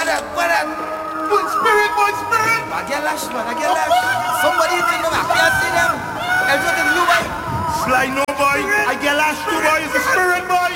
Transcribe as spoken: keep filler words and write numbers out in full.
What up, what up? Boy spirit, boy spirit. I get lash, man, I get lash. Somebody in the back, can't see them. Everything blue, boy. Sly no boy. I get lash too, boy. It's a spirit, boy.